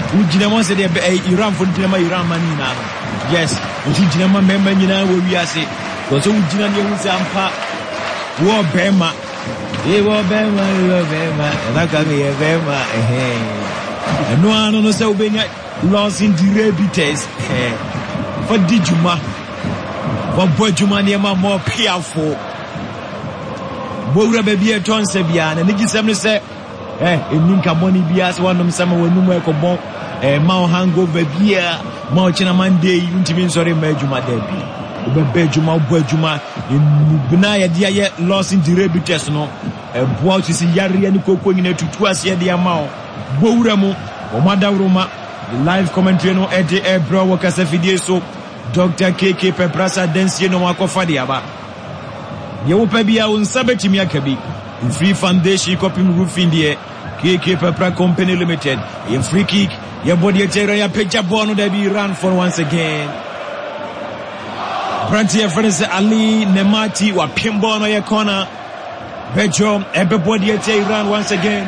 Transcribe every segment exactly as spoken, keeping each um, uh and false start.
Ujinama said Iran for Dinama Iran Manina. Yes, Ujinama member Nina will be as it was Ujinama Zampa War Bema. They were Bema, Bema, and I can be a Bema. And no one knows how many lost in the rebites for Dijuma. For Bojuma Nema more powerful. Bogra baby a ton Sebian and Niki Sammy say, eh, in Ninka Money Bias, one of some when no more bon, eh, Mao Hangover beer, Mauchina Monday, Untimin sorry, Majuma Debbie. Bejuma, Bojuma, in Bunaya Dia lost in the rebites no, a boat is Yari and Coco in a to twice year the amount. Bouramu, Omada Roma, live commentary no at the air bro workers a video so Doctor K K Peprasa Densi no Wako Fadiaba. You pebia un sabeti miakabi. In free foundation copying roof in the K K Pepra Company Limited. In free kick, your body a picture born that be run for once again. Branty friends Ali Nemati wa Pimbono ya corner. Belgium, everybody a run once again.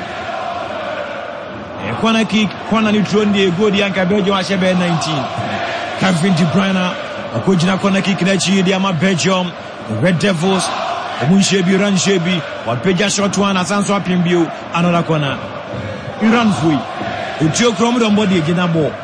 A corner kick, corner neutron the good Yanka Belgium Ashebe nineteen. Kevin De Bruyne, a Kujina corner kick in the Belgium. The Red Devils, Munshebi Ran Shebi, or Peja shot one as answer Pimbio, another corner. Iran free. It's your chromodom body again a ball.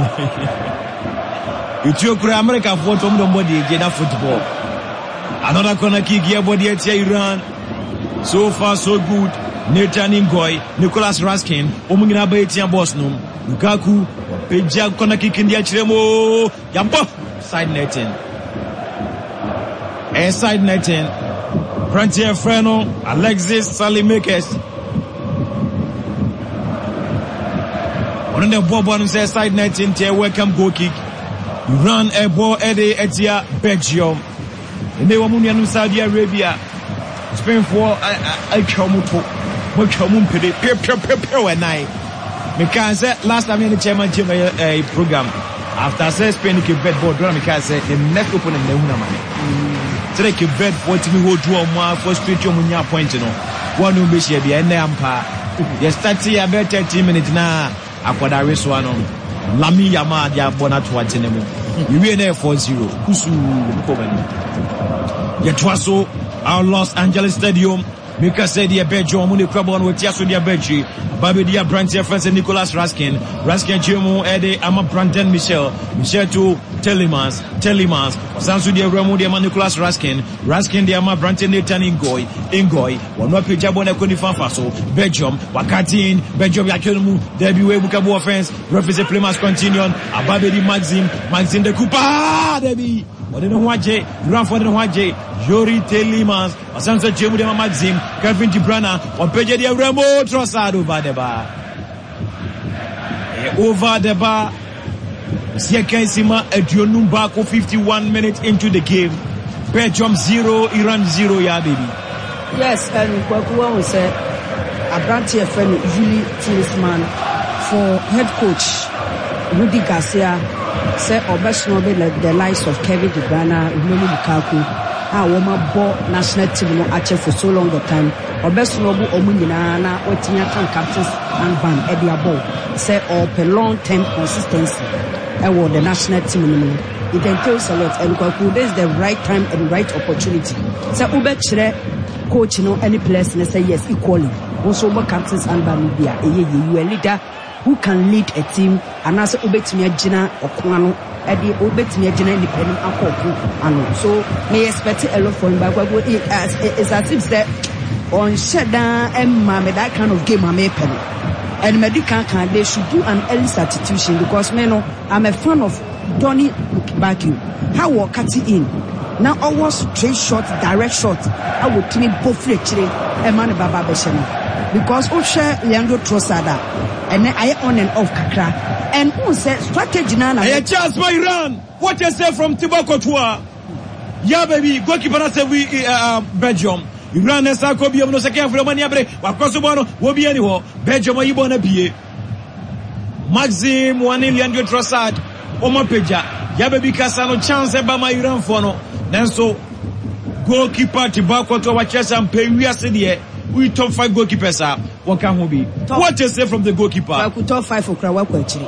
It's your America for Tom body again a football. Another corner kick here body at Iran. So far so good. Nathan Ngoy, Nicholas Raskin, Omugina Betia Bosnum, Lukaku, Peja corner kick in the Achiremo, Yampo, side netting. Side netting, Brantier Freno, Alexis Salimakers. On the ball bottom says side netting, to welcome goal kick. Run a ball Eddie Etia, Belgium. And they were Munian Saudi Arabia. Spain for a Chomuto, Mochomum Pidi, Pure Pure Pure Pure and I. Because last time in the chairman a program. After say Spain keep bed board, because said the next opponent the money. Today keep bed for to be hold to a more for street your munya point no. One will be here and ampa. You start here about thirty minutes now. Akwada race one on Lami Yama dia bonat watching them. You win there four zero. Kusu Yetwaso our Los Angeles Stadium. Mika said the Belgium Muni Crabon with Yasu dia Belgi. Babedia Brantier France and Nicholas Raskin. Raskin Jimo Ede Ama Brandon Michel. Michel to Telemans. Telemans. Sansu dia Remo dia Nicholas Raskin. Raskin dia Ama Brandon Nathan Ngoy. Ngoy. Wanwa pija bona koni fanfaso. Belgium. Wakati in. Belgium ya kelmu. Debi we bukabu offense. Referee play must continue. Ababedi Maxim. Maxim de Coupa. Debi. Wadene Hwaje. Run for the Hwaje. Yori Telemans. Sansu Jimo dia Maxim. Kevin De Bruyne. Wapeja dia Remo Trossard over the bar. Over the bar. Siakensima Edionum Bako fifty-one minutes into the game. Belgium zero, Iran zero, yeah, baby. Yes, and Kwakuwa will say Abranti Efeni Julie Tillsman for head coach Rudy Garcia say Obesnobe like the likes of Kevin De Bruyne, Romelu Lukaku. Ah, woman bought national team no achieve for so long the time. Obesnobu Omunina na Otinya captains and ban Edia ball. Say or per long term consistency. I want the national team. It entails a lot, and this is the right time and right opportunity. So Ubechre coach no any players and say yes equally. Also over captains and ban Libya. You a leader who can lead a team and also Ubetimia Jina or Kuano. Eddie Ubetimia Jina independent and so may expect a lot from him, but it's as if that on shutdown and Mame that kind of game I may pen. And medical can they should do an early substitution because me no I'm a fan of Donny Baku. How will cut it in? Now I was straight shot, direct shot. I would team both fletching and man Baba Beshana. Because Osha Leandro Trossard and then I on and off Kakra. And who said strategy nana? A chance for Iran. What you say from Thibaut Courtois? Yeah, baby, goalkeeper say we uh, Belgium. Iran esa ko bi no second for mania bre wakoso bono wo bi ani ho Belgium yibo na bie Maxim one Leandro Trossard o mo peja ya baby kasa no chance e ba ma Iran for no nanso goalkeeper Thibaut Courtois wa chesa mpe wiase de we top five goalkeepers are what can we be what you say from the goalkeeper top five for Krawa kwachiri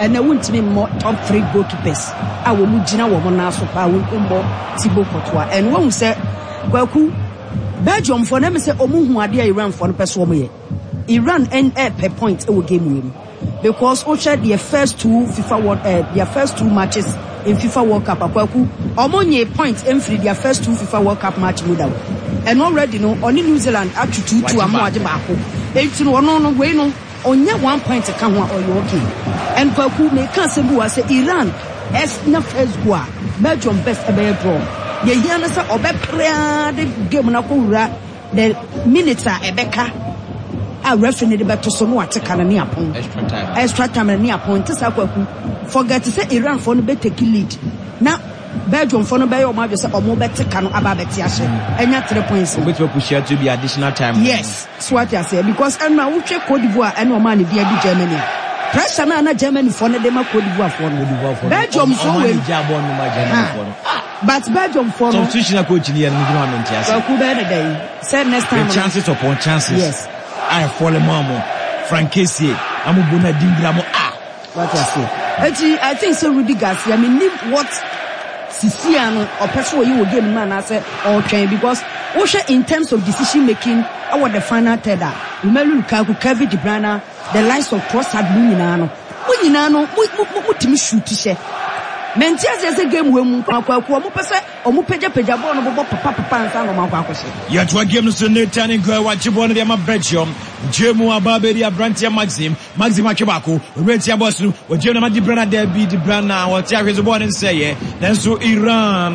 and I won't mean more top three goalkeepers. I will mujina woman also power umbo Thibaut Courtois. And when we say well Belgium for them say omu hu ade Iran for the person omo ye. Iran end up per point e game win. Because Ocha their first two FIFA World uh, their first two matches in FIFA World Cup akwaku omo nye points in their first two FIFA World Cup match muda. And already no only New Zealand up to two to amo ade baako. Enti no no no we no onye one point ka ho oyo okay. And kwaku me kan se bu say Iran as na first go Belgium best ever draw. Ye hear na say obeprea the game na ko wura the minutes a ebeka a referee de beto so no ateka na ne apon extra time extra time na ne apon tisa kwaku forget say Iran for no be take lead na Belgium for no be o ma be say omo beteka no aba beti ahye enya three points we to push to be additional time. Yes, so what I say because and now we check Cote d'Ivoire and o ma ne dia di Germany pressure na na Germany for no dem Cote d'Ivoire for no Belgium so we jabon no ma Germany for no. But Belgium for no substitution coach in the environment yes. Well, who better day? Said next time. The chances upon chances. Yes. I fall mamo. Frankesi. Amu bona dingramo. Ah. What I say. Actually, I think so. Rudy Garcia. I mean, what Siciano or person you will get man I say or train because Osha in terms of decision making, our the final third. Remember Lukaku, Kevin De Bruyne, the likes of Trossard, Munino. Munino, what to me shoot to Mentias as a game when Mupasa or Mupeja Pejabon or Papa Papa and San Macaco. Yet what games to Nathan and go what you wanted them a Belgium, Jemu Ababeria Brantia Maxim, Maxim Akibaku, Retia Bosnu, or Jenna Di Brana Debi Di Brana, or Tiago is born and say, then so Iran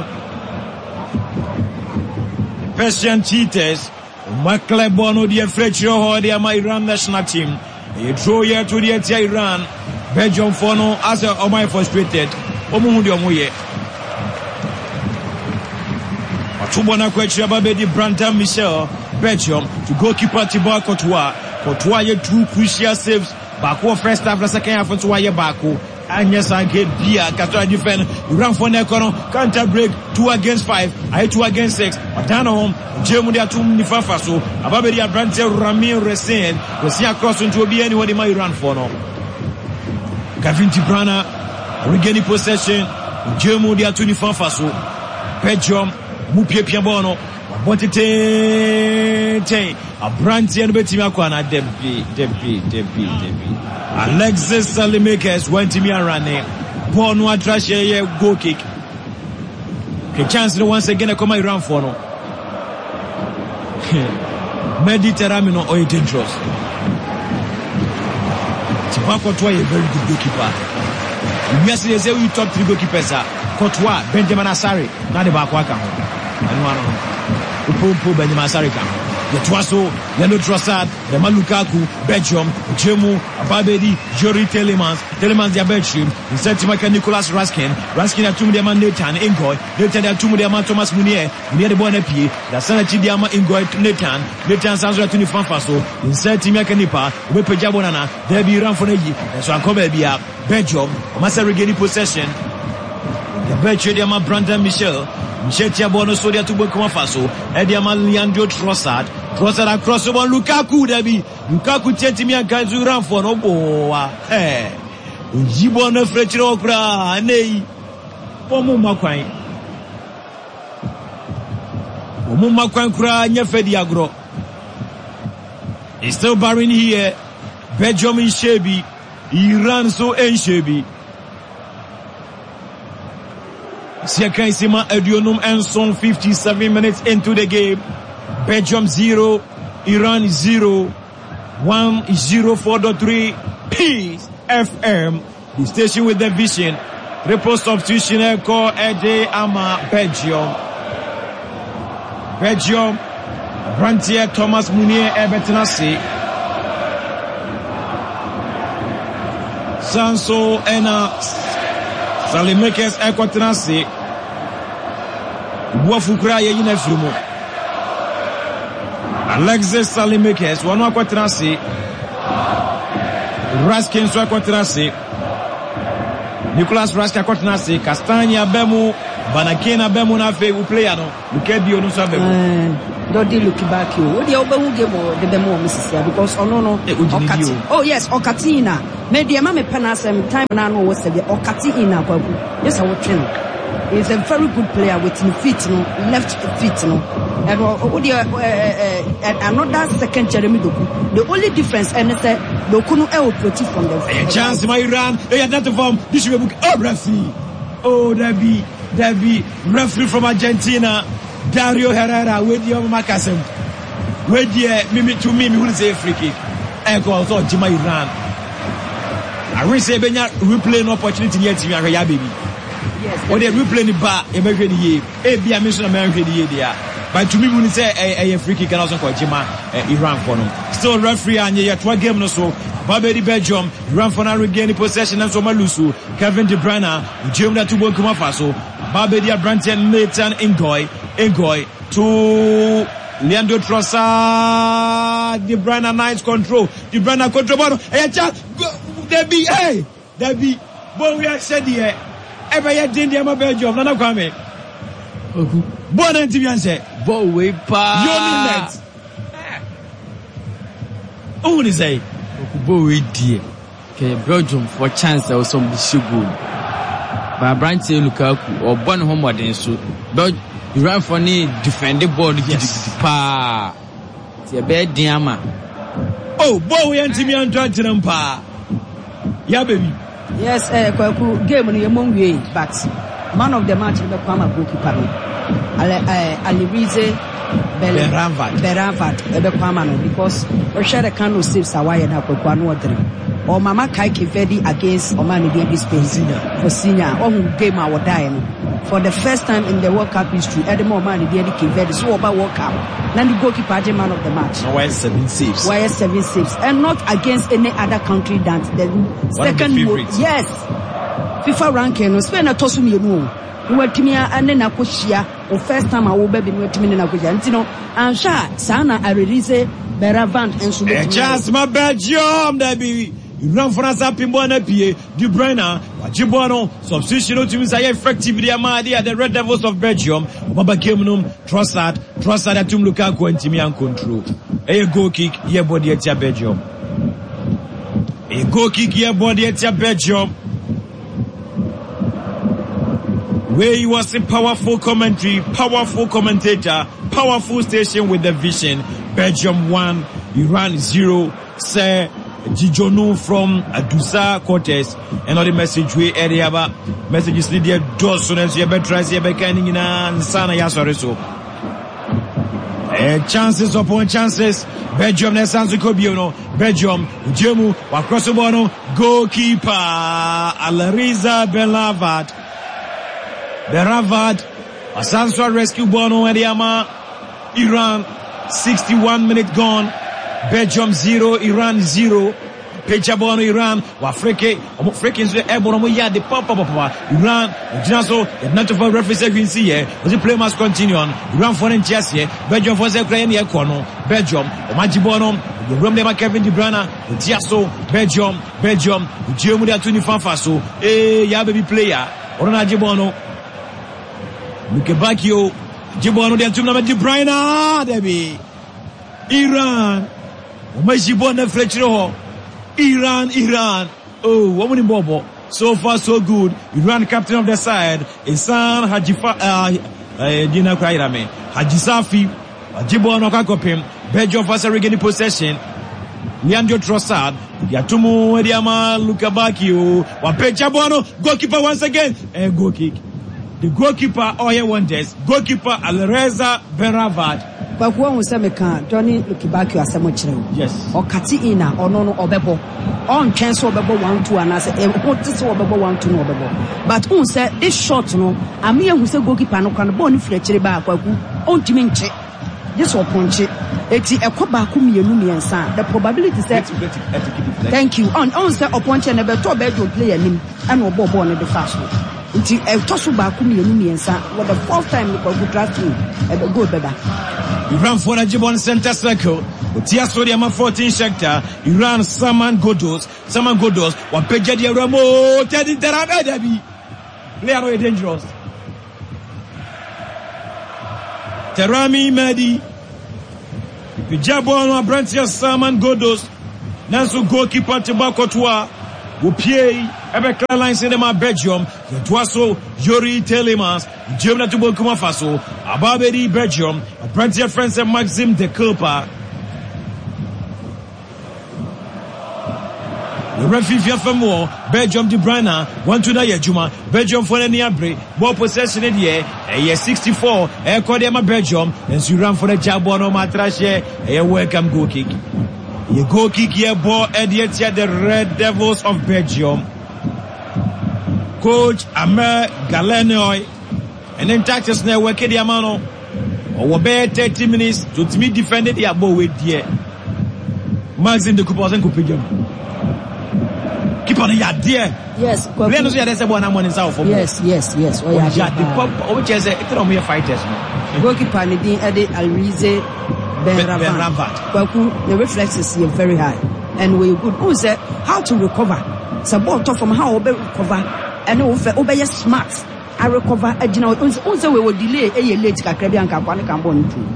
Persian cheaters, Maclebono, the Fletcher, or the Iran national team. You throw here to the Iran, Belgium for no as a oh my frustrated. Omuhundi omuye Atubona kwechi ababedi Brandon Michel Belgium to goalkeeper Thibaut Courtois Courtois ye two crucial saves bako first half na second half to waye bako anyesa get bia kato defend run for nekono counter break two against five aye two against six odano home jemu dia tum ni fafa so ababedi Brandon Ramin Racine Racine cross into obi anyone dey run for no Kevin De Bruyne regaining possession, Jemu dia tuni fanfaso, Belgium, Mupie Piabono, Bontete, a brandy and Betty Makwana, Debbie, Debbie, Debbie, Debbie. Alexis Salimakers went to me and running. Bono trash a goal kick. The chance once again, I come around for no. Mediterranean or dangerous. Thibaut Courtois is a very good goalkeeper. Yes, they say we top three goalkeepers are Courtois, Benjamin Asare, not the back waka. And one of them, Benjamin Asare. The Twaso, Yano Trossard, the Malukaku, Belgium, Jemu, Ababedi, Jory Telemans, Telemans dia Belgium, instead to make Nicolas Raskin, Raskin at two Diamant Nathan, Ingoy, Nathan at two Diamant Thomas Munier, near the Bonapi, the Sanati Diama Ingoy, Nathan, Nathan Sansa to Fanfaso, instead to make a Nipa, Wepe Jabonana, there be run for the and so I come Bia, Belgium, Massa regaining possession. The Belgium Diamant Brandon Michel. Michel Tiabono Sodia to Burkina Faso, Ediama Leandro Trossard, Trossard across the one Lukaku, Debbie, Lukaku Tietimia Kazuran for no boa. Eh, Jibona Fretchokra, Nay, Pomu Makwai, Pomu Makwankra, Nyefediagro. It's still barring here, Belgium in Shebi, Iran so in Shebi. Siakai Sima Edionum and Son fifty-seven minutes into the game. Belgium zero, Iran zero, one zero four point three Peace F M. The station with the vision. Report substitution call Ede Ama Belgium. Belgium. Brantier Thomas Munier Ebetenasi. Sanso Ena Salimakers Ekwatenasi. Wafukra ye yina frumo. Alexis Salimakers wanu akwatenasi. Raskin so akwatenasi. Nicolas Raskin akwatenasi. Castagna bemu. Banakena bemu na fe u player no. Lukebi onu so bemu. Dodi look back you. What the open game or the demo Missus because oh no no Okati. Oh yes, Okatina. Maybe a mamma penasem time now was the Okatina. Yes, I will train. He's a very good player with his feet, no left feet, no. And what the another second Jeremy Doku. The only difference and it's a Dokuno El protect from the chance my Iran. They are not from this book. Oh, referee. Oh, there be there be referee from Argentina. Dario Herrera with your Macasem. With the Mimi to me, who say free kick. I call so Jima Iran. I will say Benya replay no opportunity yet to your baby. Yes. Or they replay the bar, a very year. A be a mission American year there. But to me, when you say a free kick, and also call Jima Iran for them. Still referee and yet one game no so. Babedi Belgium, Iran for now regain possession and so Malusu, Kevin De Bruyne, Jim that to go come faso. Babedi Branton, Nathan Ngoy, Ngoy to Leandro Trossard. De Bruyne nice control. De Bruyne control. Hey, Debbie, hey, Debbie, but we are said here. Ever yet did the Belgium, Nana Kwame. Bon anti-bianse. Bo we pa. Yomi net. Who is say? Bo we dear. Okay, Belgium for chance or some good. But Branty Lukaku or Bon Homeward and so. But you ran for any defending ball. Yes. Pa. It's a bad diama. Oh, boy, anti-bian Tottenham pa. Yeah, baby. Yes, eh, Kwaku game on your money, but man of the match in the Kwama goalkeeper. Alirize Beranvad. Beranvad, Ebe Kwama, because we share the candle saves Hawaii and Akwano Adri. Or Mama Kaiki Vedi against Omani Davis Spain for senior, or who game our dying. For the first time in the World Cup history, Edmo Omani Davis Vedi, so about World Cup. Then the goalkeeper, the man of the match. Why seven saves? Why seven saves? And not against any other country than the second most. Yes. FIFA ranking, Spain at Tosumi, you know. Wetimia and then Akoshia, the first time I will be Wetimin and Akojantino, and Sha, Sana, I release Beravant and Sudan. Just my Belgium, that be. Run for us up in Bonapie, De Bruyne, Wajibono, substitution to Messiah effectively Amadi at the Red Devils of Belgium, Baba Kemunum, Trossard, Trossard at Tum Lukaku and Timian control. A goal kick, your body at your Belgium. A goal kick, your body at your Belgium. Where he was a powerful commentary, powerful commentator, powerful station with the vision. Belgium one, Iran zero, Sir Jijonu from Adusa Cortes. And all the message we area about messages needed Dawson as you better as you be canning in and Sana Yasoreso. Chances upon chances. Belgium Nesansu Kobiono, Belgium, Jemu, Wakrosobono, goalkeeper Alariza Beranvad. Beranvad, Asanswa rescue Bono and Yama, Iran, sixty-one minutes gone. Belgium zero, Iran zero. Pechabono, Iran, Wafreke, Africans, Ebono, ya the papa papa, Iran, Jinaso, the not of a referee second here, was the play must continue on. Iran for in Chessie, Belgium for the Ukraine, Kono, Belgium, Majibono, the Romema Kevin De Bruyne, the Tiaso, Belgium, Belgium, the Germany twenty-five Faso, eh, ya baby player, Orana Jibono, Mukebakio, Jibono, the Antumna De Bruyne, Debbie, Iran, Majibono Fletcher. Iran, Iran. Oh, what would Bobo? So far, so good. Iran captain of the side. Isan Hajifa, uh, Dina Krairame. Hajisafi, Jibo Nokakopim. Belgium first regaining possession. Leandro Trossard. Yatumu Ediama Lukabakio. Wapechabono. Goalkeeper once again. And goal kick. The goalkeeper, oh, yeah, wonders. Goalkeeper Alireza Beranvad. But one was a mecha, Johnny Lukibaki as a muchero. Yes. Or Katina or no or Bebo. On cancel Bebo one two and I say, what is or Bebo one two no Bebo. But who said this short no, a mere who said goalkeeper no can bone Fletcher back on Timinche. Yes, or Ponche. It's a Kobakum Yumi son. The probability said, thank you. On on set or Ponche never told bedroom player him and or Bobo on the fashion. It's a toss back Yumi and son. What the fourth time you could draft him at the good better. Iran for Najibon center circle. Utia Sodiama fourteen sector. Iran Saman Godos. Saman Godos. Wapejadia Ramo. Teddy Terabe Debbie. Player are dangerous. Terami Medi. Pijabo Abrantia Saman Godos. Nanso goalkeeper Tiba Kotua. Wopie ebe clear lines in my Belgium. Yetwaso Yuri Telemans. Jemna to Burkina Faso. Ababedi Belgium. Abrantia France Maxime de Kulpa. The referee for more Belgium De Bruyne one to the Juma Belgium for any abre ball possession in the air a year sixty-four a Kodema Belgium and you run for the Jabono Matrashe a welcome goal kick. A goal kick here ball at the Red Devils of Belgium. Coach Amer Galenoy and then taxes now work the amano or bear thirty minutes to me defended the abo with the Maxim de Coupons and Coupon. Keep on your dear. Yes. Yes, yes, yes. Oh, yeah, the pop, which is a economic fighters. Goalkeeper Nidin Ede Alrize Benravat. Kwaku, the reflexes are very high. And we good. Who said how to recover? Support from how we recover. And obey smart. I recover. You know, also we will delay a late Caribbean Capone Cambon too.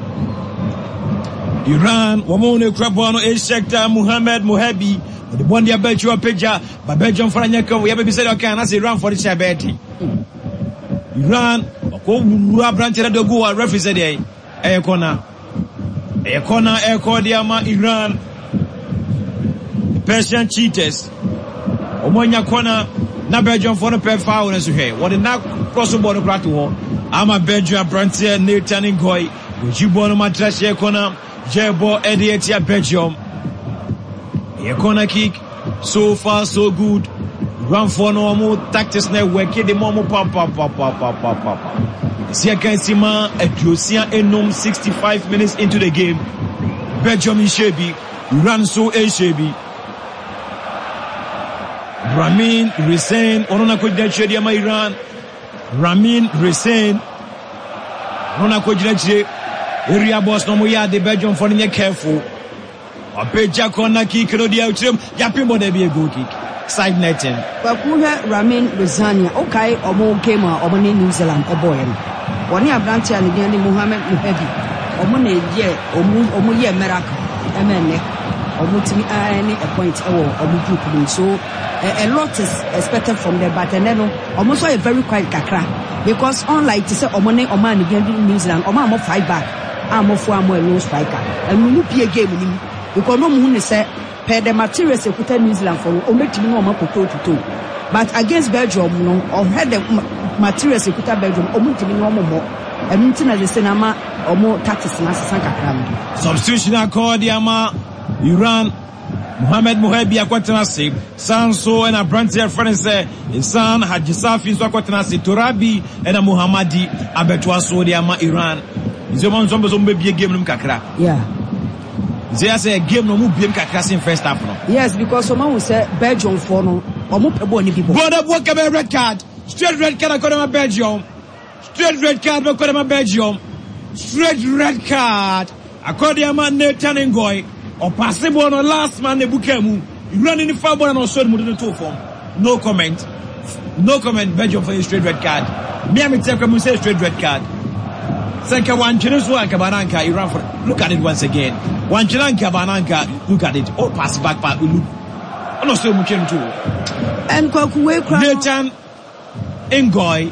Iran, Wamone Krabano, A Sector, Muhammad Mohabi. The one dia Belgium Peja, but Belgium for Anyaka, we have said okay, and I say Iran for the Shabeti. Iran, Okura Branchera de Goa, referee, Ekona, Ekona, Ekodiama, Iran, Persian cheaters, Omonia Kona, na Belgium for the per foul as you hear. What the now cross border crack war. I'm a Belgium Branchera, Nathan Ngoy, Jibono Matrashe Kona, Jebo Edietia Belgium. A corner kick, so far so good. Run for no more tactics network. The momo pop pop pop pop pop pop pop. Siaka Sima at Lucia Enom sixty-five minutes into the game. Belgium in Shebi, run so a Shebi. Ramin Hussein, Onona Kodjede Iran. Ramin Hussein, Onona Kodjede. Area boss no moya the Belgium for the careful. A Peja corner kick, no deal to him. Yapimo de be a goal kick. Side netting. Bakuha Ramin Rizania, okay, or more gamer, or money New Zealand, a boy. One year branch and again, Muhammad Muhabi, or money, yeah, or Muye Miracle, a man, or Mutimi, any a point, or Mutu. So a lot is expected from the Batanero, almost a very quiet Kakra. Because unlike to say, or money or man again in New Zealand, or mamma fight back, I'm of one more no striker, and we will be a game with him. Because no moon is said, per the materials of New Zealand for only to know more to two. But against Belgium, no, or had the materials of Belgium, only to know more. And until the cinema or more tactics in Sanka. Substitution Akodiama, Iran, Mohamed Mohabi Aquatanasi, Sanso and a Brantier France, Insan, Hajisafi, Aquatanasi, Turabi, and a Muhammadi, Abetuaso, Diama, Iran. Zaman Zombos be a game Kakra. Yeah. They say a game no move game in first half no. Yes, because someone will say Belgium for no or move people. But up work a red card. Straight red card according to Belgium. Straight red card according to Belgium. Straight red card according to Nathan Ngoy. Or possible no last man the Bukemu. You run in the foul ball and also move the two form. No comment. No comment Belgium for a straight red card. Me and me take a say straight red card. Second one, Chinoswa Kabananka, Iran for look at it once again. One Chilanka Bananka, look at it. All pass back, but we look. I'm not so much into and Kwaku Nathan Ngoy.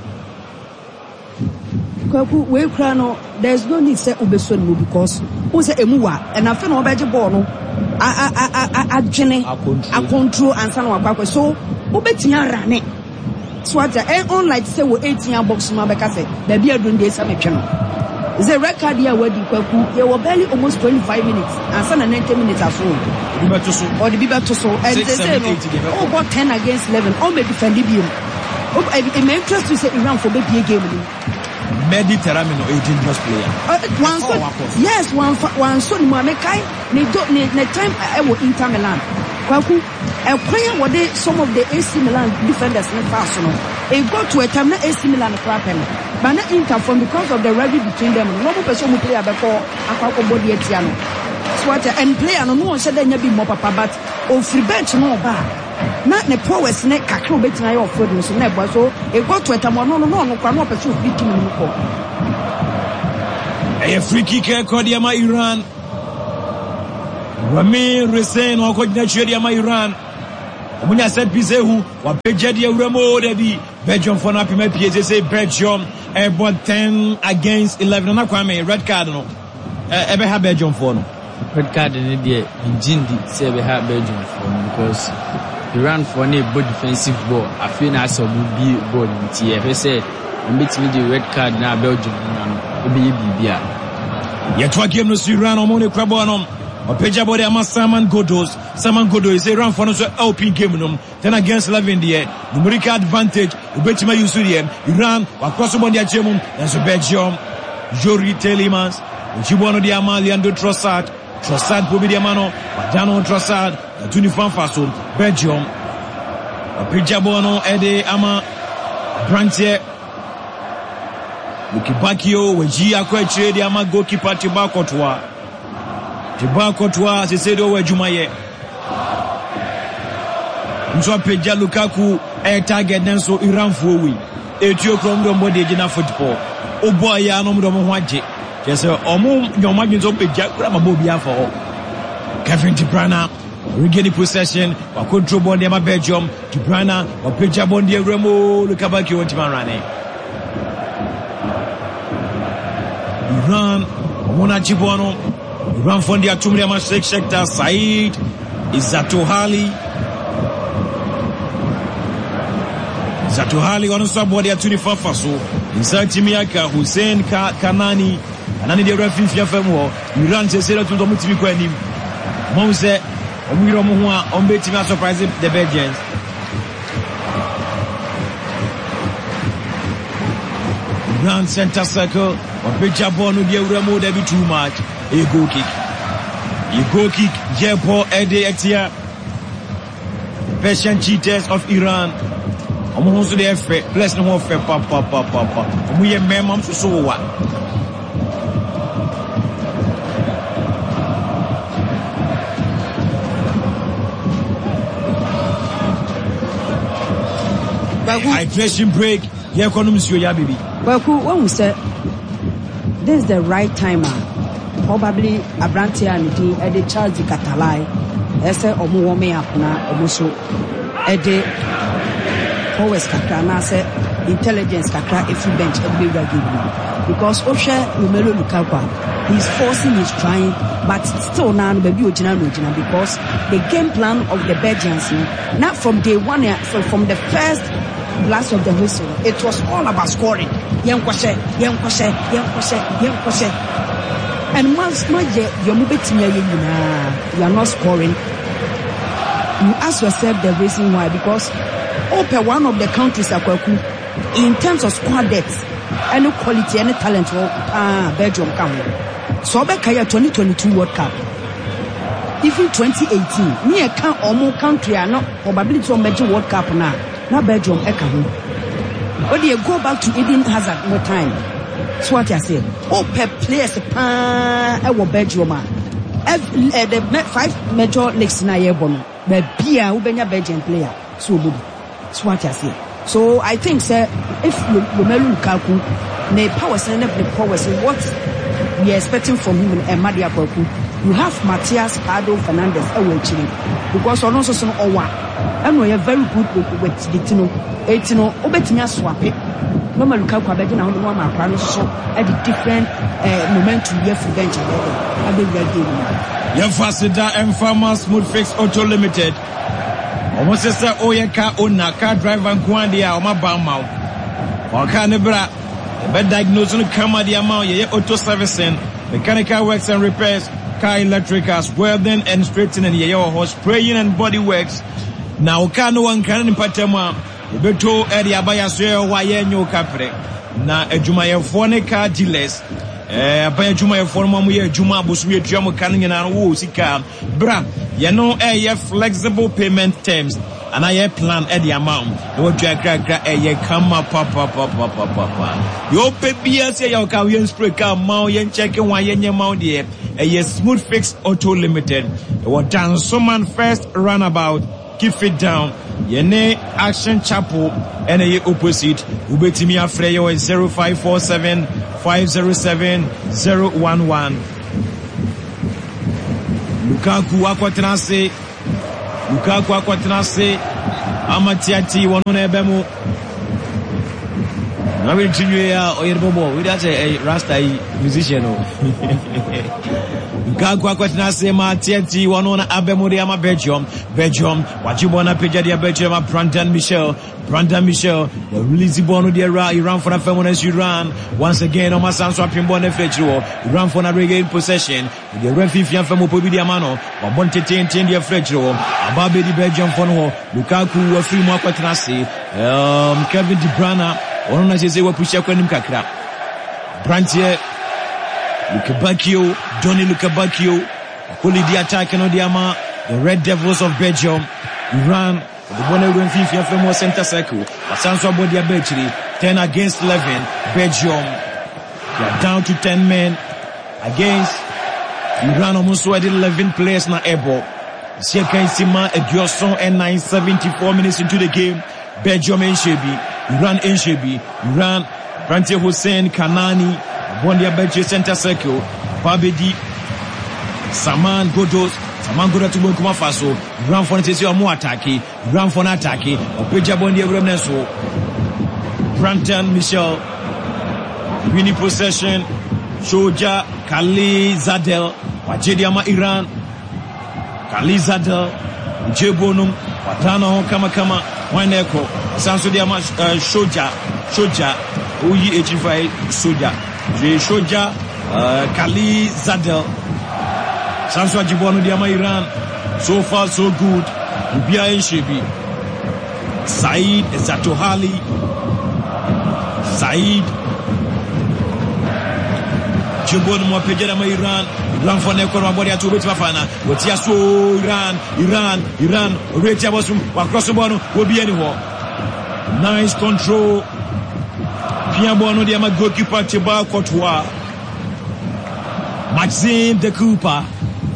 Kwaku Wekrano, there's no need to say Ubeson because who's a Emua and I found Obaji Bono. I, I, I, I, I, Jenny, I control and San Wabako. So, Ubetia Rane. So what the unlike say we eighteen box Mabeka say the beer doing this I'm a channel. The record here where the Kwaku you were barely almost twenty-five minutes and some ninety minutes or so. Or the Biba to so and they say oh about ten against eleven or maybe defend the beam. Oh it may interest to say Iran for baby game. Mediterranean or eighteen plus player. One so yes one one so Mamekai ne do ne time I will Inter Milan. Kwaku a player what they some of the A C Milan defenders in fast no. It got to a time na A C Milan crappen. But not Inter from because of the rivalry between them. No more person who play before Akwa body etiano. So what and player no one said there be more papa but on free bench no ba. Not the powers ne kakro betina your food so na so it got to a time no no no no kwa no person fit team no ko. A free kick Kodiama Iran. Rami Resen or Kodinachediama Iran. Munya said Pizehu, what Pejadia Remo Debi, Belgium for Napime P S A Belgium, airborne ten against eleven. Nakwame, red card no. Ever have Belgium for no. Red card in India, in Jindi, say we have Belgium for no because Iran for any good defensive ball. I feel nice of be ball in T F. I said, and beat me the red card now Belgium. Be Bibia. Yet what game no Iran or Mone Crabonom. Or Pejabode ama Saman Godos. Saman Godo is a run for no L P game no. Then against eleven the numerical advantage. Ubetima Yusudiem. Iran across upon their German. And so Belgium. Jory Telemans. Uchibono di Amali and Trossard. Trossard Pobidiamano. Dano Trossard. Tunifan Faso. Belgium. Pejabono Ede ama Brantier. Lukibakio Wejia Kweche di ama goalkeeper Tiba Courtois. Tiba Courtois Sesedo Wejumaye. Mso Peja Lukaku e target nenso Iran fuwi. Etio krom do mbode jina football. Obo ya no mdo mo hwaje. Jese omo nyomadwe so Peja kura mabo bia for. Kevin De Bruyne regain possession. Wa control ball de ma Belgium. De Bruyne wa Peja ball de Remo Lukabaki on Timarane. Iran, Mona Chibono, Iran Fondi Atumriama Sheikh Shekta, Said, Izatuhali, Izatuhali, on somebody at twenty-four Faso, Izatimiaka, Hussein Kanani, Anani de Refin Fiafemo, Iran Cesera to Domitiquanim, Mose, Omiromoa, Ombetima surprising the Belgians. Iran center circle. Or Pejabonu de Remo de be too much. A goal kick. A goal kick. Jepo Ede Etia. Persian cheaters of Iran. I'm also the F. Bless no more fair papa papa papa. We are memam so so what. Hydration break. Yeah, economics you ya baby. Well, when we say this is the right time, probably Abrantia and the Eddie Charles de Catalai, Ese Omo Wome Apna, Omoso, Ede Powers Kakana, say intelligence Kakra, if you bench every regular. Because Osha Umelo Lukaku, he's forcing, he's trying, but still now, baby, original, original, because the game plan of the Belgians, not from day one, so from the first blast of the whistle, it was all about scoring. Young Kwashe, young Kwashe, young Kwashe, young Kwashe. And once my you're moving to me, you are not scoring. You ask yourself the reason why, because Ope, one of the countries that in terms of squad depth, any quality, any talent, ah, Belgium come. So Bekaya twenty twenty-two World Cup. Even twenty eighteen, near count or more country are not probably to major World Cup now. Now Belgium Ekahu. But you go back to Eden Hazard more time. That's what I said. Oh, per players, pa, I will Belgium. The five major leagues in a year, but Pia, who be a Belgian player. So good. That's what I said. So I think, sir, if Romelu Lukaku, the power center, the power center, what we are expecting from him and Madia Koku, you have Matias Pardo Fernandez away chilling. Because on also some Owa. And we are very good with, with the Tino, Etino, Obetina swap it. No Lukaku Abedin, I don't know my plan so at the different uh, momentum here for bench. I've been ready. Yafasida and Farmer Smooth Fix Auto Limited. Almost as a Oyaka owner, car driver, Kwandia, or my Bama. Or Canebra, bed diagnosing Kamadia Mount, auto servicing, mechanical works and repairs, car electricals, welding and straightening, your horse spraying and body works. Now, can no one can in Patama, Beto Eddie Abaya Swear, why no capre. Na a Jumaya Phone car dealers. Eh, Abaya Jumaya Forma, we are Juma Buswe Jamo Canning and Wusika. Bra, you know, a flexible payment terms. And I plan at the amount. No jack, a come up, papa, papa, papa, papa. Yo, baby, say your Kawian spray car, Mao, yen checking why yen mount here. A Smooth Fix Auto Limited. What done someone first runabout. Keep it down. Yene Action Chapel and a opposite. Ubetimi Afreyo is zero five four seven five zero seven zero one one. Lukaku akwatenase Lukaku akwatenase amatiati wono na ebemu na we tue ya oyerbobo we that a rasta musician o Lukaku akwatenase matiati wono na abemu de ama Belgium Belgium wachibona peja de Belgium Brandon Michel Brandon Michel the release bono de Iran for the feminist Iran once again on my sound swapping bono fetcho Iran for na regain possession the referee fian femo pobi de amano wa bonte ten ten de fetcho ababe di Belgium for no Lukaku wa free mo akwatenase um Kevin De Bruyne ono na jeze wa push akwanim kakra Brantier Lukebakio Donny Lukebakio holy the attack no diama the Red Devils of Belgium Iran the one who went fifty from more center circle Asanso body Belgium ten against eleven Belgium they are down to ten men against Iran almost already eleven players na airball Siaka Sima Edioson and nine seventy-four minutes into the game Belgium and Shebi Iran and Shebi Iran Brantier Hussein Kanani Bondia Belgium center circle Babedi Saman Godos Saman Godos to Burkina Faso Iran for the more attack Iran for an attack Opeja Bondia Remneso Brandon Michel winning possession Shoja Kali Zadel Wajediama Iran Kali Zadel Jebonum Watano Kama Kama Waneko Sanso Diama Shoja Shoja Uyi eighty-five Soja J Shoja Kali Zadel Sanso Jibono Diama Iran so far so good Ubia Enshebi Said Zatohali Said Jibono Mwapejera ma Iran Iran for Neko Mabori atu beti mafana Watia so Iran Iran Iran Reti abosum wakroso bono Wobi anyho nice control Pia bono Diama goalkeeper Thibaut Courtois Maxime de Cooper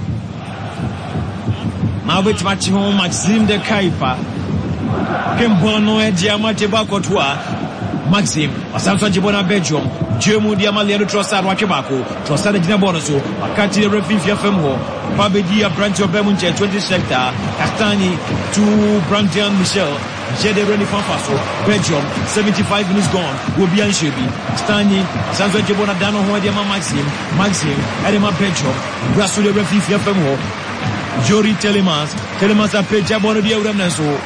Now with match home Maxime de Kaipa Kembono e Diama Thibaut Courtois Maxime Asanso Jibona Belgium Jemu Diama Leandro Trossard wakebako Trossard jina bono so wakati the referee fia femho Pabedi ya Brantier Bemunche twenty sector Castani to Brandon Michel Jede Reni Fanfaso Belgium seventy-five minutes gone will be Anshebi Castani Asanso Jibona Dano Ho Diama Maxime Maxime Edema Belgium Brasso the referee fia femho Jori Telemans Telemans a peja bono dia uremneso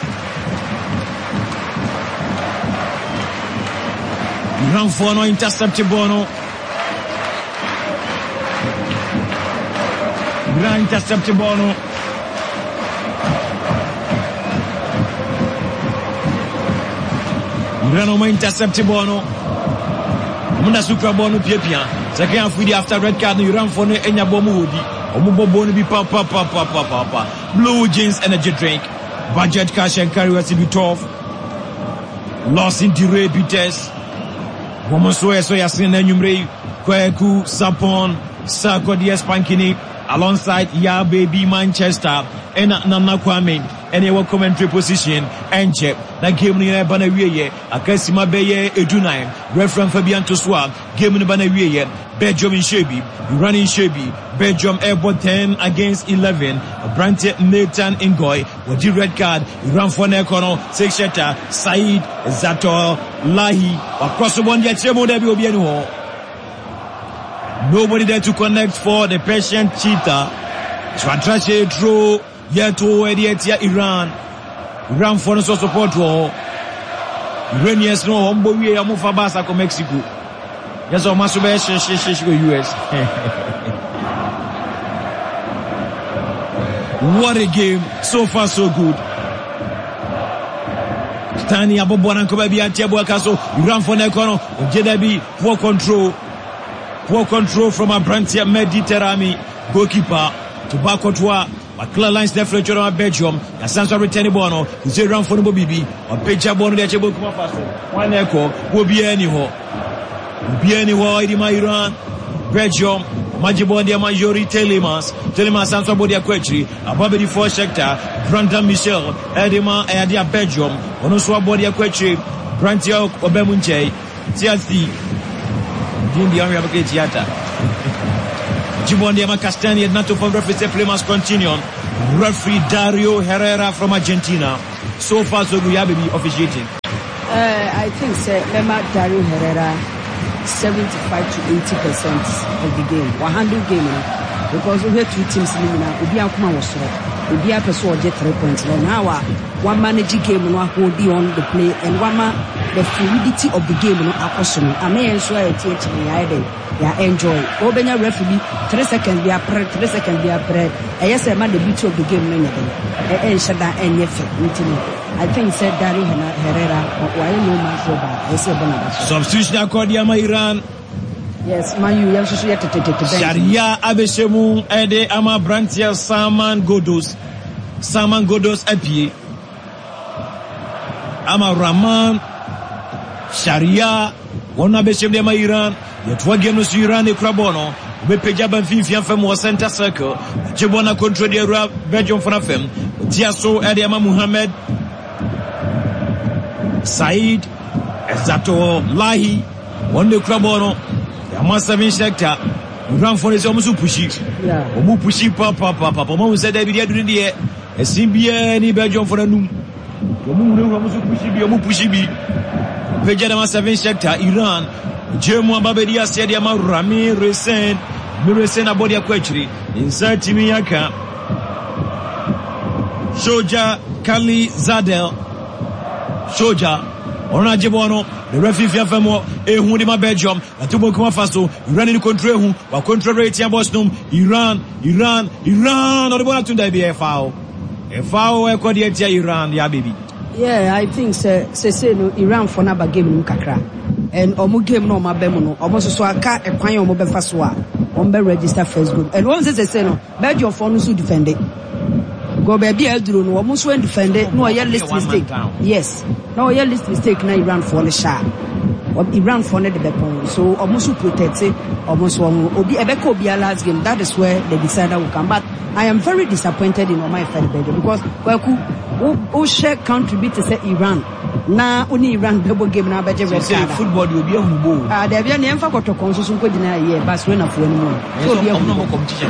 Iran for no intercept bono Iran intercept bono Iran no intercept bono Munda suka bono piepia second half with after red card Iran for no enya bomo wodi omubo bono bi pa pa pa pa pa pa Blue Jeans energy drink budget cash and carry was be tough loss in the bites Woman so so yasin na nyumre Kweku Sapon Sako D S Pankini alongside Ya Baby Manchester and Nana Kwame and your commentary position and check na game ni na bana wieye akasima beye edunai reference Fabian Toswa game ni bana wieye Belgium in Shebi Iran in Shebi Belgium airport ten against eleven Brantier Nathan Ngoy with the red card Iran for Nekono six sheta Said Zato Lahi across the one yachemo debi obienu nobody there to connect for the patient cheetah Swatrache throw yeto ediatia Iran Iran for no support for Iranians no hombo we amufa basa ko Mexico yes o masube she she she go U S what a game so far so good Stani abobwana ko baby atia boakaso Iran for Nekono Jedabi poor control poor control from a Brantier Mediterranean goalkeeper to Courtois Clear lines left for Belgium. Yasanso return bono. Ze run for no bibi. On peja bono de chebo kuma faso. One echo will be anyhow. Be anyhow idi ma Iran. Belgium. Majibon dia majori Telemans. Telemans Sanso body akwetri. Above the fourth sector. Brandon Michel. Edema Adia Belgium. Ono so body akwetri. Brantier Obemunche. T S D. Dindi Henry Abakele Theater. Jibondiama Castani and Nato from referee play must continue. Referee Dario Herrera from Argentina. So far, so good, be officiating. Uh, I think, sir, Lema Dario Herrera, seventy-five to eighty percent of the game. one hundred game, because we had two teams in the Ubia Kuma was so. Ubia Peso get three points. Now, one manage game, one hold on the play, and one man the fluidity of the game, no apostle. I may ensure I teach me, I did. Yeah, enjoy. Obenya referee, three seconds, they are pre, three seconds, they are pre. I yes, I man the beauty of the game, no, and Shada and Yefe. I think said Dario Herrera, why no man so bad? I say Bonabas. Substitution Akodiama Iran. Yes, man, you have to get to take the Sharia Abeshemu, Ede Ama Brantia, Saman Godos, Saman Godos Apie, Ama Raman, Sharia, one Abeshem de Iran, yet Wagenus Iran e Crabono, Bepejaban Fifian Femo Center Circle, Jebona control the Arab, Belgium Fanafem, Tiaso Ede Ama Muhammad, Said, Ezato Lahi, one the Crabono. Seven sector, run for his almost pushy. Yeah, Omu pushy papa papa. Omu said that we are doing the a Simbia any Belgium for a new. Omu almost pushy be Omu pushy be. Pejama seven sector, Iran, German Babedia said Yama Rami Resen, Muresen Abodia Quetri, inside Timiaka, Shoja Kali Zadel, Shoja. Ona Jebono, the referee Fiafemo, Ehundima Belgium, Atubo Kuma Faso, Iran in control, or control rate Bosnum, Iran, Iran, Iran, or the one to be a foul. A foul, I call the Iran, yeah, baby. Yeah, I think, say, say, no, Iran for Naba game Kakra. And Omu game no Mabemono, almost so I can't a pine on Mobe Faswa, on be register first good. And once they say no, Belgium for no to defend it. Go baby Eldro no almost went defend it. No, a list mistake. Yes. No, a list mistake na Iran for the shot. Iran for the weapon. So almost protect it. Almost one Obi Ebeko be a last game. That is where the decider will come. But I am very disappointed in my friend because Kwaku who share contribute to say Iran. Na only Iran double game na beje red card. Football will be a humble. Ah, there be an emfa koto konsusun ko dina here but when afu anymore. So be a humble competition.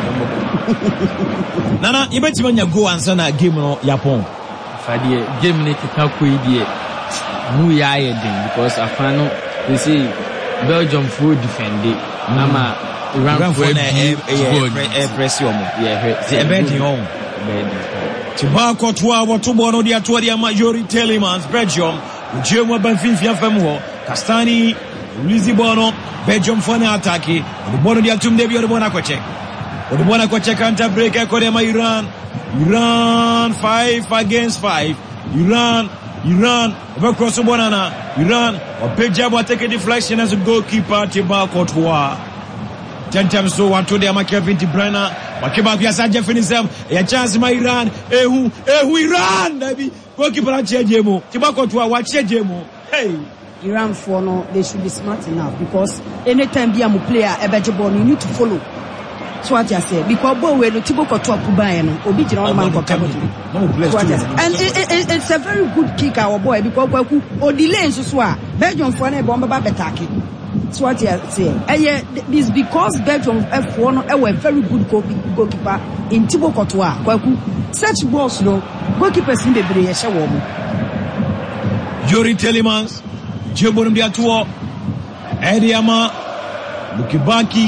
Nana, you bet you go answer na game no Japan. Fadie game ne kika ko idie. Mu ya ye den because afano they say Belgium full defend it. Ama Iran full e press you mo. Yeah, the event on. Tibako twa watubo no dia twa dia majority Telemans Belgium Ujemwa Banfin Fiafemo Castani Lizibono Belgium fana attaque the bono dia tum debi o bona ko check o bona ko check counter break e ko de ma Iran Iran five against five Iran Iran over cross bonana Iran or Pejabo take a deflection as a goalkeeper Tibako twa ten times so one to the Kevin De Bruyne Wakiba Piasa Jeffinism a chance my Iran ehu ehu Iran baby goalkeeper Chejemo Tibako to watch Chejemo. Hey, Iran for no, they should be smart enough because anytime be a player ebejebo you need to follow. So what I say because bo we no Tibako to puba no obi jina on man ko kabodi. And it, it, it's a very good kicker our boy because Kwaku o delay so so a Belgium for na bomba ba betake. So what I say, eh, this because Belgium F one a very good goalkeeper in Thibaut Courtois. Kwaku such balls no goalkeepers in the brain share warm. Yuri Telemans, Jeborum Diatuo, Ediama, Lukibaki,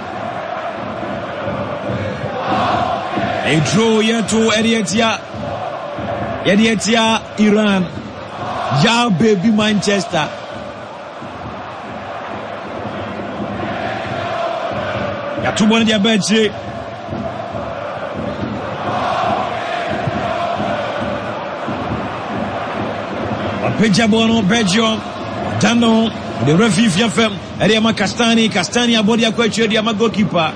a draw here to Edietia, Edietia, Iran, Ya baby Manchester. Yatubona dia benchi Pejabo Belgium Dano the referee Fiafem Eriama Castani Castani abodi akweche dia goalkeeper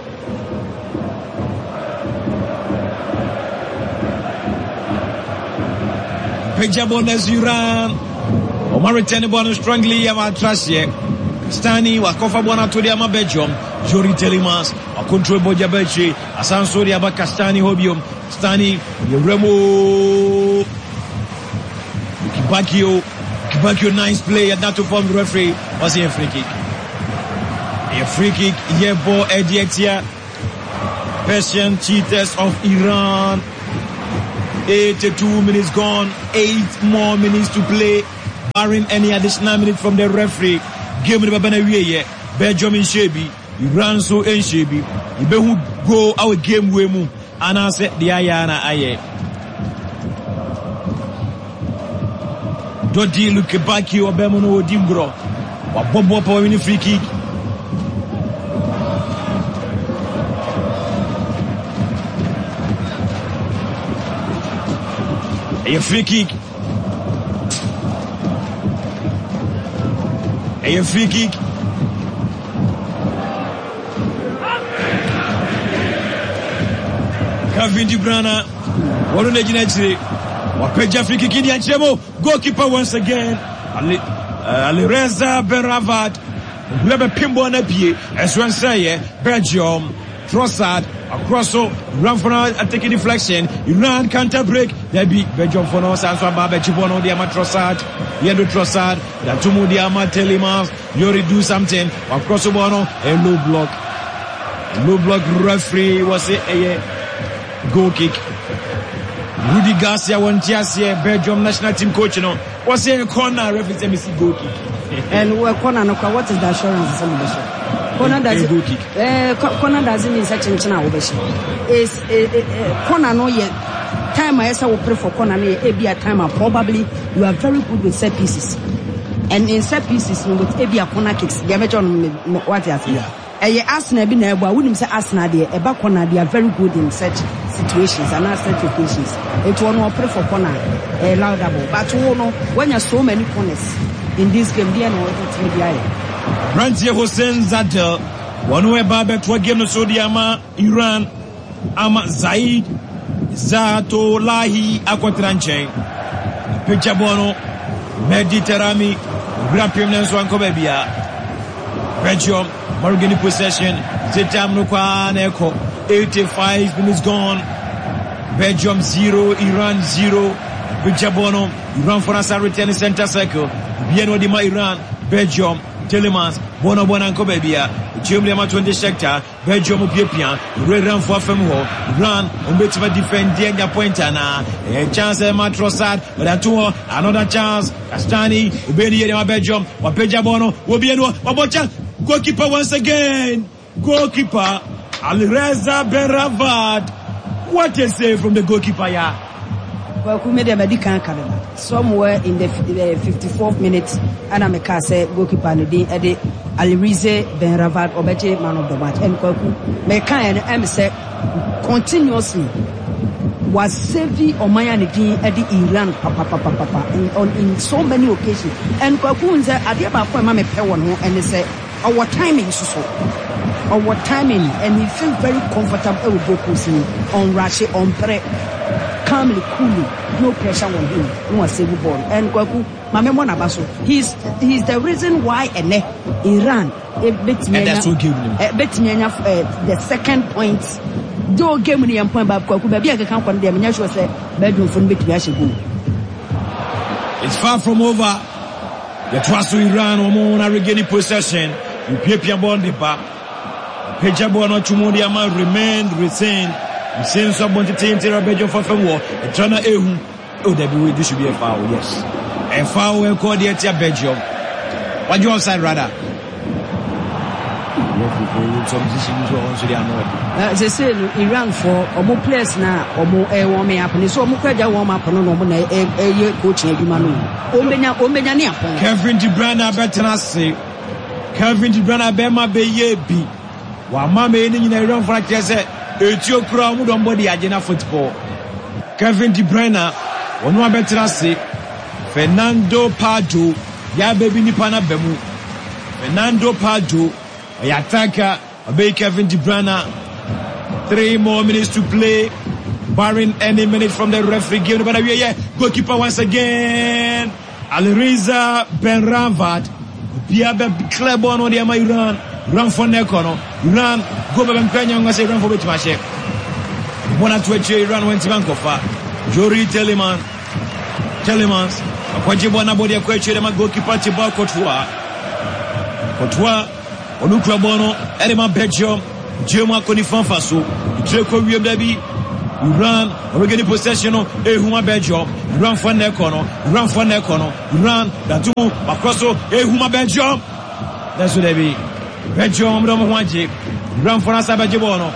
Pejabo Iran Omar return ball strongly ama trash Stani wakofa bwana to dia Belgium Jori Telemans a control boja Belchi Asansori aba Castani Hobium Stani Remo Kibakio Kibakio nice play at that to form the referee was a free kick. A free kick, Yebo Edietia, Persian cheaters of Iran. eighty-two minutes gone, eight more minutes to play, barring any additional minute from the referee. Game with Babanawiye, Belgium in Shebi, Iran so in Shebi, Ibehu go our game wemu, and I said the Ayana Aye. Dodi Lukebaki or Bemono Dimbro, or Bobo Power in free kick. A free kick. A free kick. Kevin De Bruyne. What on the United? What page free kick in the goalkeeper once again. Alireza Benravat. Lebe Pimbo na pie. As one say, Belgium. Trossard. Across so, Iran for now taking deflection. Iran counter break. There be Belgium for now. Sanso Ababe Chibono Diama Trossard. Yendo Trossard. Datumu Diama Telemans. Yori do something. Across so bono. A low block. Low block referee was a, a goal kick. Rudy Garcia won Tiasia. Belgium national team coach. You know, was a corner referee say miss goal kick. And what corner? What is the assurance? Corner doesn't uh, corner doesn't mean such a channel. Is corner no yet time I will pray for corner a be a time probably you are very good with set pieces. And in set pieces with a be a corner kicks, they are on what you are saying. And you ask Nabi Neba, I wouldn't say ask Nadia, a back corner, they are very good in such situations and not such occasions. It will not pray for corner a laudable. But you know, when you have so many corners in this game, they are not to the eye. Rantier Hossein Zadel, one way Babet to game no Sodiama, Iran, Ama Zaid, Zato Lahi, Aquatranche, Pichabono, Mediterami, Rapim Nenso Kobebia, Belgium, Morgan possession, Zetam Nukwan Echo, eighty-five minutes gone, Belgium zero, Iran zero, Pichabono, Iran for us return center circle, Bieno Dima Iran, Belgium. Telemans, Bono Bonanko Babia, Jumlema twenty sector, Belgium Pipian, Red for Femho, Run, Umbetima defend Diega Pointana, a chance at Matrosad, but at two, another chance, Castani, Ubeni Belgium, Wapeja Bono, Wobiano, Wabocha, goalkeeper once again, goalkeeper, Alireza Benravat. What a save from the goalkeeper, yeah. Well, we made a medical calendar. Somewhere in the fifty-fourth minute, and I'm a case goalkeeper and the Eddie Alireza Benravat Obeche man of the match. And Kwaku, Meka and M say continuously was saving Omaya Nidi Eddie Iran papa papa papa in on in so many occasions. And Kwaku said, Adiaba for Mame Pewano, and they say our timing is so. Our timing, and he feels very comfortable with Goku on Rashi on Pre. Calmly, coolly, no pressure on him. No one save ball. And Kwaku, Mame Monabaso, he's he's the reason why Ene Iran a bit me a bit me the second point. Do game ni point by Kwaku, baby I can't find them. Nyasho say bedroom phone bit me go. It's far from over. The trust to Iran Omona regaining possession. You Pepia Bondipa. Peja Bono Chumudiama remained retained. Since someone to take a Belgium for war, a China Ehu, oh, this should be a foul, yes. A foul will call the Belgium. What you outside, rather? They say Iran for or more players now, or more air warming up, and so more warm up and no more a coaching Manu. Omenia, Omenia, Kevin De Bruyne, better say. Kevin De Bruyne, Bema Beye B. While Mamma in Iran for a Etio Crown on body agenda football. Kevin De Bruyne, one more better say. Fernando Pardo, ya baby Nipana Bemu. Fernando Pardo, a attacker, obey Kevin De Bruyne. Three more minutes to play, barring any minute from the referee. Give the ball yeah, goalkeeper once again. Alireza Benravat. Biabe Klebon on the Iran. Run for Nekono. Iran go back and Kenya and say run for Bitmashe. One to Iran went to Bankofa. Jory Telemann. Telemans. Kwaji Bona Body Kwachi, the goalkeeper Tiba Courtois. Courtois Onukra Bono, Edema Belgium, Jema Konifan Faso, Treko Dabi, Iran, Oregani possession, Ehuma Belgium, Iran for Nekono, Iran for Nekono, Iran, Datumo, Makoso, Ehuma Belgium. That's what they be. Belgium, Romaji, Iran for Asabajibono,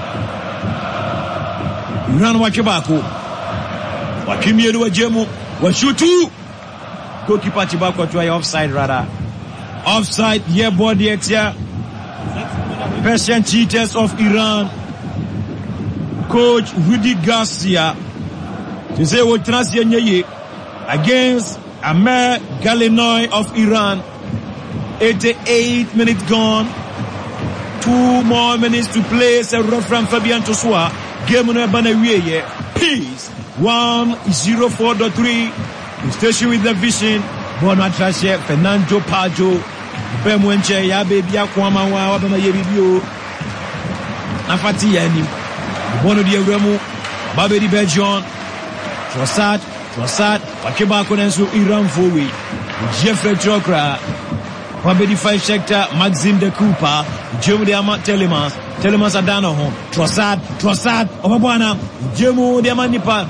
Iran Wachibaku, Wakimi Jemu, Washutu, goalkeeper Chibako to offside rather. Offside, yeah, body here. Persian cheaters of Iran. Coach Rudy Garcia. To say what Transyenye against Amer Galenoy of Iran. eighty-eight minutes gone. Two more minutes to play. Say referee Fabian Tosua. Game on Banawiye. Peace. one zero four point three. Station with the vision. Bonatrashe Fernando Pajo. Bemwenche ya baby akwama wa wabama yebibio nafati yani bono die wemu babedi Belgium Trossard Trossard wakeba konenso Iran forward Jeffrey Trokra babedi five sector Maxime de Cooper Jemu de ama Telemans Telemans adano ho Trossard Trossard obabwana Jemu de ama nipa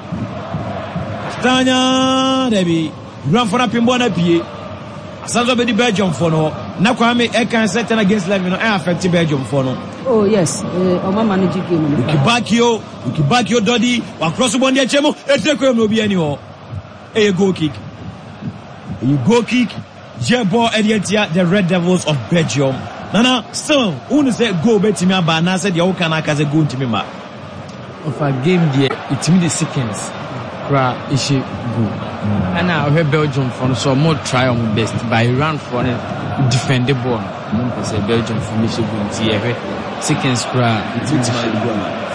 Stanya debi Iran fona pimbona pie Asanzo be the Belgium for no. Na Kwame Ekan set against Levin no affect Belgium for no. Oh yes, uh, Oma manage game. Ukibakio, Ukibakio Dodi, wa cross bondi achemo, eteko no bi ani ho. A goal kick. A goal kick. Jebo Ediatia, the Red Devils of Belgium. Nana, still, who say go betimi aba na said you can akaze go ntimi ma. Of a game there, it means the seconds. Ra ishi go. And now we Belgium for so more try on best by Iran for defend the ball. No say Belgium for me should go here. Seconds cra it means go.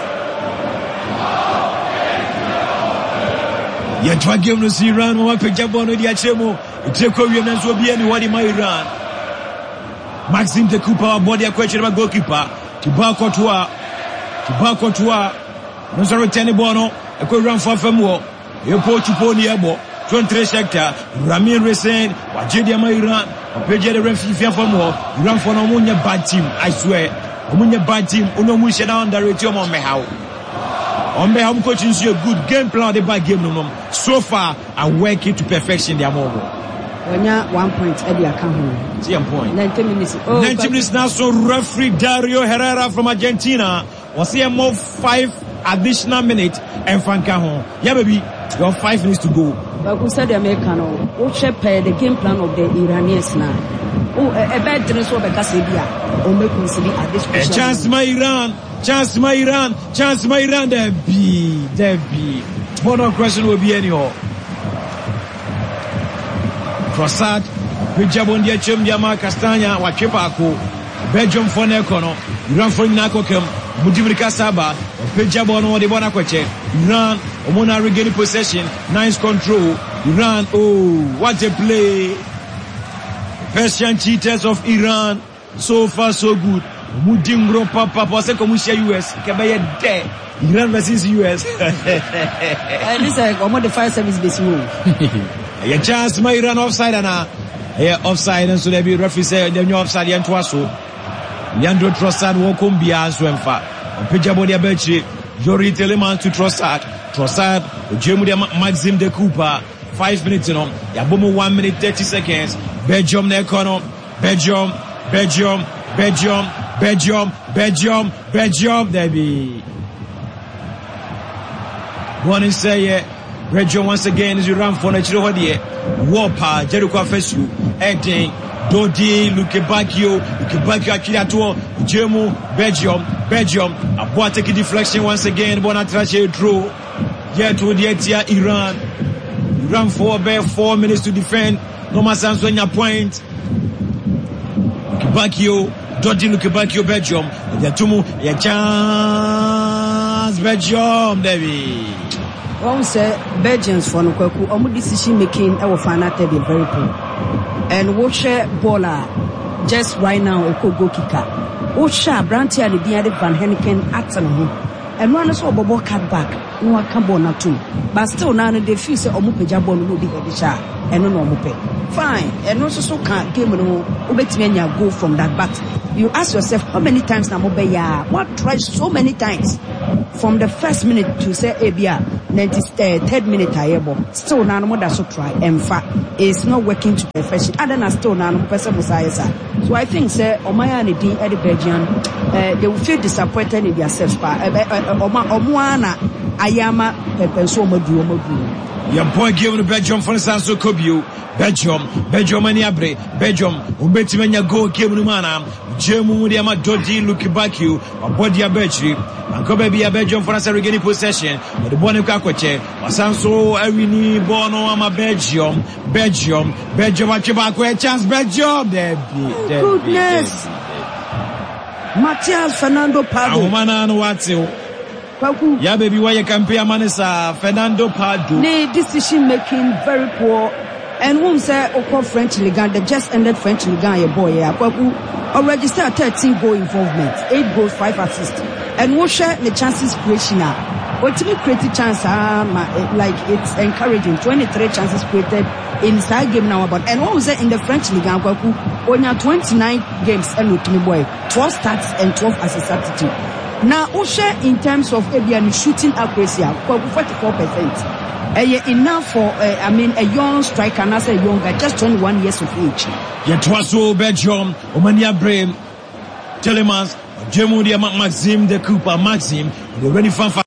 Ya twa game no see Iran one picture ball no di achemo. Iteko wiem na so bia ni wadi my Iran. Maxime de Cooper body question about goalkeeper. Tiba Courtois. Tiba Courtois. No so return ball no. E ko run for famo. E po chupo ni ebo. twenty-three sector. Ramin Resen. Wajedi ama Iran. Opeje de referee for more. Iran for no munya bad team. I swear. Munya bad team. Uno mu sheda underrate your mom how. On how coaching is a good game plan the bad game no. So far I work it to perfection their mobile. When you one point at the account. See a point. ninety minutes. Oh, ninety minutes now. So referee Dario Herrera from Argentina was here more five additional minutes and Francaho. Yeah, baby, you have five minutes to go. But who said the American? Who shape the game plan of the Iranians now? Oh, a bad dress over Casabia. Or make us be at this point. Chance my Iran, chance my Iran, chance my Iran. There be, there be. One question will be anyhow. Trossard, Pijabondia Chumbiama Castagna, Wachepako, Belgium for Nekono, Iran for Nakokem, Mujibrika Saba, Pijabono, the Bonakwache, Iran, Omona regaining possession, nice control, Iran, oh, what a play! Persian cheaters of Iran, so far so good. Mudingro Papa, Pose Komusia U S, Kabaya De, Iran versus U S. And this is like almost the fire service base move. A chance my Iran offside and a offside and so they be referee say the new offside and twaso. Leandro Trossard will come be as well. Pijabodia Belchi, Jori Telemann to Trossard. Trossard, Jemudia Maxime de Cooper. Five minutes in on. Yabomo one minute thirty seconds. Belgium Nekono. Belgium, Belgium, Belgium, Belgium, Belgium, Belgium. There be one is say Belgium once again is Iran for Natural Hodie. Warpa, Jericho Fesu, Eden, Dodi, Lukebakio, Lukebakio Akirato, Jemu, Belgium, Belgium, a Boateki deflection once again, Bonatrache draw. Yet to the Etia Iran. Iran for about four minutes to defend. No Masanso in your point. Lukebakio, Dodi Lukebakio, Belgium. Yatumu, a chance, Belgium, Debbie. One say Belgians for no kwaku omu decision making e wo final third be very poor. And wo share baller just right now e ko go kicker. Wo share Brantia the dia de Van Heniken action ho. And one so bobo cut back no aka ball na two. But still now they feel say omu peja ball no be head sha. ɛno na ɔmo pɛ fine ɛno nso so ka game no wobɛtumi anya goal from that, but you ask yourself how many times na mo bɛ ya what try so many times from the first minute to say ebia ninety-third minute ayebo still na no mo da so try emfa it's not working to perfection other than still na no person musayesa. So I think say omaya ne din Eddie Belgian uh, they will feel disappointed in themselves pa oma omuana ayama pepenso omadu omadu your boy give the Belgium for instance so Kobio Belgium Belgium ani abre Belgium ubetimenya go game no mana jemu dia ma dodi look back you body abetri anko baby Belgium for instance regaining possession but the ball ka kwache wasanso awini ball no ama Belgium Belgium Belgium achiba kwa chance Belgium there be goodness Matias Fernando Pardo ahumana no watio yeah, baby, why you can pay a man is uh, Fernando Pardo. The decision making very poor. And whom say Oko French Ligue one, the just ended French Ligue one, your boy, yeah, already started thirteen goal involvement, eight goals, five assists. And who share the chances creation now? What to me created chance, um, like it's encouraging. twenty-three chances created inside game now, but and what was it in the French Ligue one? Only twenty-nine games, and with me boy, twelve starts and twelve assists attitude. Now, Osha in terms of Abian shooting accuracy, forty-four percent. Uh, enough for, uh, I mean, a young striker, and as a young guy, just twenty-one years of age. Yet was so Belgium, Omania Brame, Telemans, Jemudia Maxim, the Cooper Maxim, the ready fan